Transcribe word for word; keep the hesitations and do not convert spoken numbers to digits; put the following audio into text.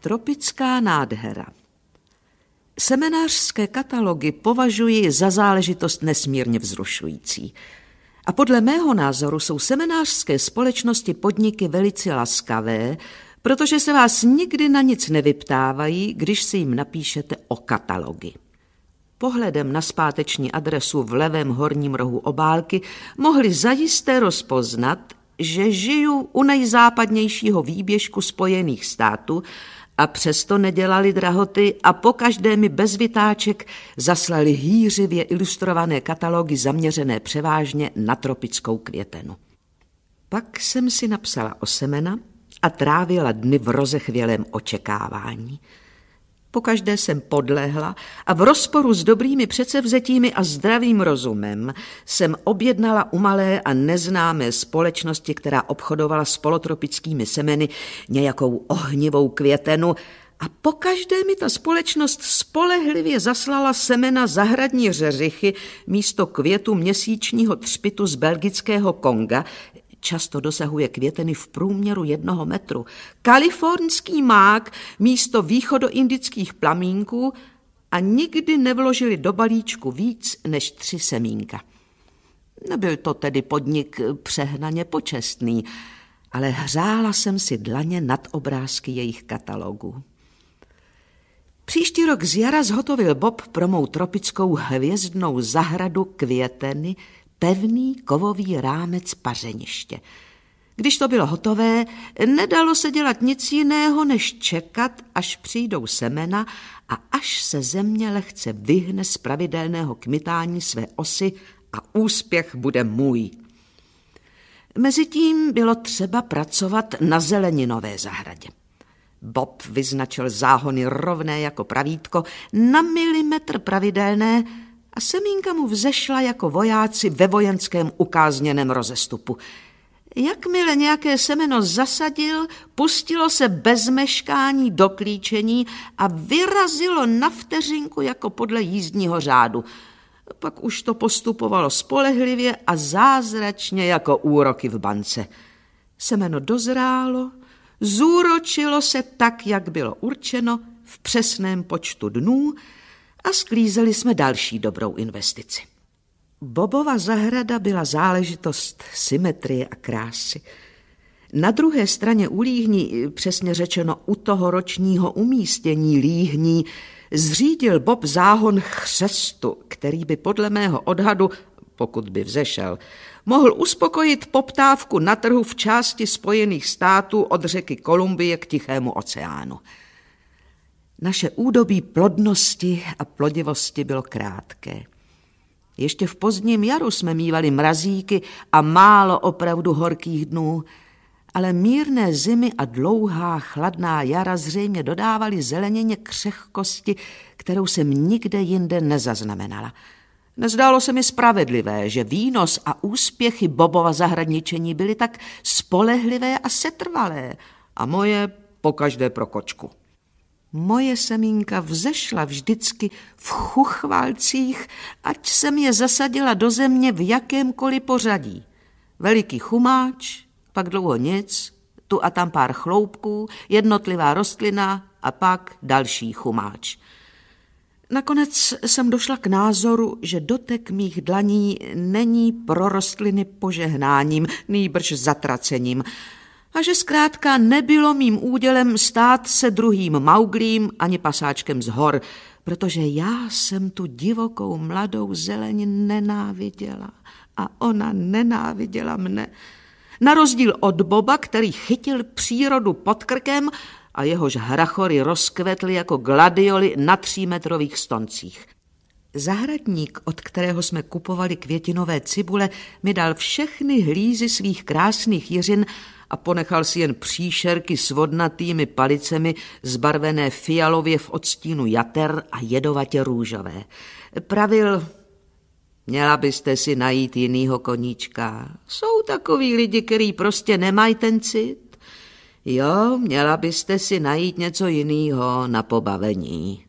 Tropická nádhera. Semenářské katalogy považuji za záležitost nesmírně vzrušující. A podle mého názoru jsou semenářské společnosti podniky velice laskavé, protože se vás nikdy na nic nevyptávají, když si jim napíšete o katalogy. Pohledem na zpáteční adresu v levém horním rohu obálky mohli zajisté rozpoznat, že žiju u nejzápadnějšího výběžku Spojených států a přesto nedělali drahoty a pokaždé mi bez vytáček zaslali hýřivě ilustrované katalogy zaměřené převážně na tropickou květenu. Pak jsem si napsala o semena a trávila dny v rozechvělém očekávání. Pokaždé jsem podlehla a v rozporu s dobrými předsevzetími a zdravým rozumem jsem objednala u malé a neznámé společnosti, která obchodovala s polotropickými semeny, nějakou ohnivou květenu a pokaždé mi ta společnost spolehlivě zaslala semena zahradní řeřichy místo květu měsíčního třpitu z belgického Konga. Často dosahuje květeny v průměru jednoho metru. Kalifornský mák místo východoindických plamínků a nikdy nevložili do balíčku víc než tři semínka. Nebyl to tedy podnik přehnaně počestný, ale hřála jsem si dlaně nad obrázky jejich katalogů. Příští rok z jara zhotovil Bob pro mou tropickou hvězdnou zahradu květeny pevný kovový rámec pařeniště. Když to bylo hotové, nedalo se dělat nic jiného, než čekat, až přijdou semena a až se země lehce vyhne z pravidelného kmitání své osy a úspěch bude můj. Mezitím bylo třeba pracovat na zeleninové zahradě. Bob vyznačil záhony rovné jako pravítko, na milimetr pravidelné, a semínka mu vzešla jako vojáci ve vojenském ukázněném rozestupu. Jakmile nějaké semeno zasadil, pustilo se bez meškání do klíčení a vyrazilo na vteřinku jako podle jízdního řádu. Pak už to postupovalo spolehlivě a zázračně jako úroky v bance. Semeno dozrálo, zúročilo se tak, jak bylo určeno, v přesném počtu dnů, a sklízeli jsme další dobrou investici. Bobova zahrada byla záležitost symetrie a krásy. Na druhé straně u líhní, přesně řečeno u toho ročního umístění líhní, zřídil Bob záhon chřestu, který by podle mého odhadu, pokud by vzešel, mohl uspokojit poptávku na trhu v části Spojených států od řeky Kolumbie k Tichému oceánu. Naše údobí plodnosti a plodivosti bylo krátké. Ještě v pozdním jaru jsme mívali mrazíky a málo opravdu horkých dnů, ale mírné zimy a dlouhá chladná jara zřejmě dodávaly zelenině křehkosti, kterou jsem nikde jinde nezaznamenala. Nezdálo se mi spravedlivé, že výnos a úspěchy Bobova zahradničení byly tak spolehlivé a setrvalé a moje pokaždé pro kočku. Moje semínka vzešla vždycky v chuchvalcích, ať jsem je zasadila do země v jakémkoliv pořadí. Veliký chumáč, pak dlouho nic, tu a tam pár chloupků, jednotlivá rostlina a pak další chumáč. Nakonec jsem došla k názoru, že dotek mých dlaní není pro rostliny požehnáním, nýbrž zatracením, a že zkrátka nebylo mým údělem stát se druhým Mauglím ani pasáčkem z hor, protože já jsem tu divokou mladou zeleň nenáviděla a ona nenáviděla mne. Na rozdíl od Boba, který chytil přírodu pod krkem a jehož hrachory rozkvetly jako gladioly na třímetrových stoncích. Zahradník, od kterého jsme kupovali květinové cibule, mi dal všechny hlízy svých krásných jiřin a ponechal si jen příšerky s vodnatými palicemi zbarvené fialově v odstínu jater a jedovatě růžové. Pravil: měla byste si najít jinýho koníčka. Jsou takový lidi, který prostě nemají ten cit. Jo, měla byste si najít něco jinýho na pobavení.